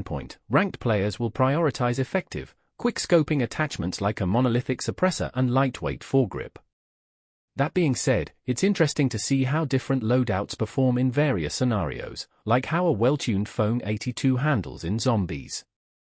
standpoint, ranked players will prioritize effective, quick-scoping attachments like a monolithic suppressor and lightweight foregrip. That being said, it's interesting to see how different loadouts perform in various scenarios, like how a well-tuned Phone 82 handles in zombies.